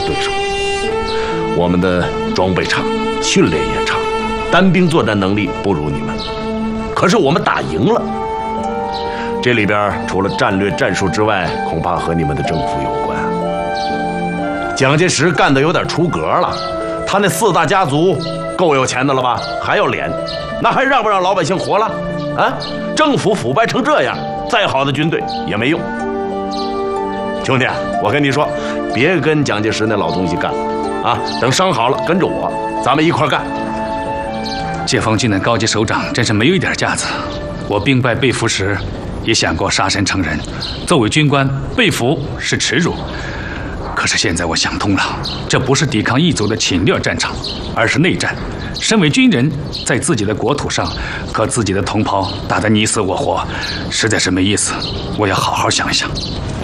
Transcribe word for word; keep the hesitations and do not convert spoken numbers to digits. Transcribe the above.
对手。我们的装备差，训练也差，单兵作战能力不如你们。可是我们打赢了。这里边除了战略战术之外，恐怕和你们的政府有关。蒋介石干得有点出格了，他那四大家族够有钱的了吧？还要脸，那还让不让老百姓活了？啊，政府腐败成这样，再好的军队也没用。兄弟，我跟你说，别跟蒋介石那老东西干了，啊，等伤好了跟着我，咱们一块干。 解放军的高级首长真是没有一点架子。我兵败被俘时，也想过杀身成仁。作为军官，被俘是耻辱。可是现在我想通了，这不是抵抗异族的侵略战场，而是内战。身为军人，在自己的国土上和自己的同胞打得你死我活，实在是没意思。我要好好想一想。